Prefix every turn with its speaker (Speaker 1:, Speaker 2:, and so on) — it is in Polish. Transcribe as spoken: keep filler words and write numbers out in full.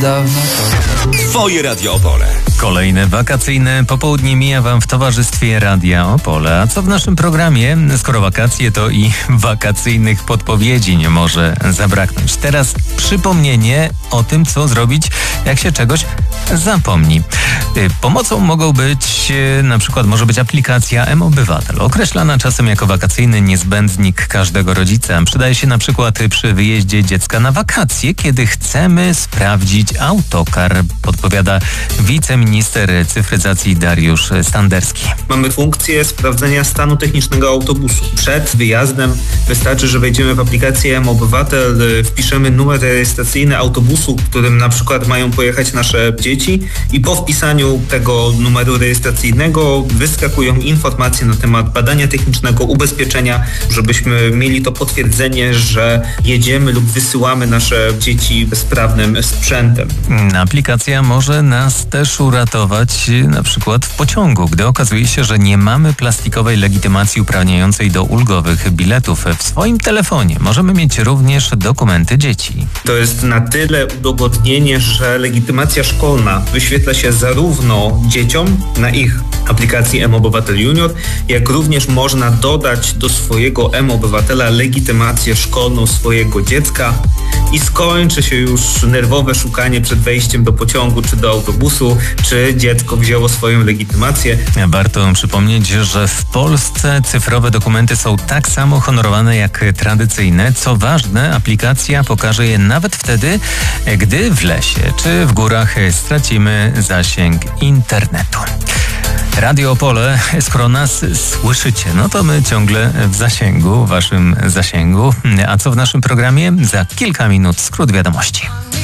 Speaker 1: dawno to...
Speaker 2: Twoje Radio Opole.
Speaker 3: Kolejne wakacyjne popołudnie mija Wam w towarzystwie Radia Opole. A co w naszym programie? Skoro wakacje, to i wakacyjnych podpowiedzi nie może zabraknąć. Teraz przypomnienie o tym, co zrobić, jak się czegoś zapomni. Pomocą mogą być, na przykład może być aplikacja M-Obywatel, określana czasem jako wakacyjny niezbędnik każdego rodzica. Przydaje się na przykład przy wyjeździe dziecka na wakacje, kiedy chcemy sprawdzić autokar, podpowiada wiceminister cyfryzacji Dariusz Standerski.
Speaker 4: Mamy funkcję sprawdzenia stanu technicznego autobusu. Przed wyjazdem wystarczy, że wejdziemy w aplikację M-Obywatel, wpiszemy numer rejestracyjny autobusu, którym na przykład mają pojechać nasze dzieci i po wpisaniu tego numeru rejestracyjnego wyskakują informacje na temat badania technicznego, ubezpieczenia, żebyśmy mieli to potwierdzenie, że jedziemy lub wysyłamy nasze dzieci sprawnym sprzętem.
Speaker 3: Aplikacja może nas też uratować na przykład w pociągu, gdy okazuje się, że nie mamy plastikowej legitymacji uprawniającej do ulgowych biletów. W swoim telefonie możemy mieć również dokumenty dzieci.
Speaker 4: To jest na tyle udogodnienie, że legitymacja szkolna wyświetla się zarówno dzieciom na ich aplikacji M-Obywatel Junior, jak również można dodać do swojego M-Obywatela legitymację szkolną swojego dziecka i skończy się już nerwowe szukanie przed wejściem do pociągu czy do autobusu, czy dziecko wzięło swoją legitymację.
Speaker 3: Warto przypomnieć, że w Polsce cyfrowe dokumenty są tak samo honorowane jak tradycyjne. Co ważne, aplikacja pokaże je nawet wtedy, gdy w lesie czy w górach stracimy zasięg internetu. Radio Opole, skoro nas słyszycie, no to my ciągle w zasięgu, waszym zasięgu. A co w naszym programie? Za kilka minut skrót wiadomości.